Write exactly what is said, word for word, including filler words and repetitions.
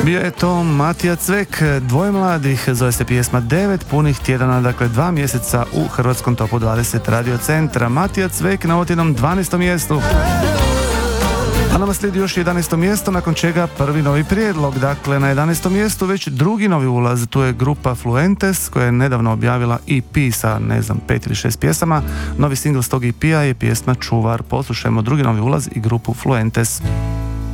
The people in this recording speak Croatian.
Bio je to Matija Cvek, dvoje mladih, zove se pjesma devet punih tjedana, dakle dva mjeseca u hrvatskom topu dvadeset radio centra. Matija Cvek na otjednom dvanaestom mjestu. A nama slijedi još jedanaesto mjesto, nakon čega prvi novi prijedlog. Dakle, na jedanaestom mjestu već drugi novi ulaz, tu je grupa Fluentes, koja je nedavno objavila E P sa, ne znam, pet ili šest pjesama. Novi singl s tog E P-a je pjesma Čuvar. Poslušajmo drugi novi ulaz i grupu Fluentes.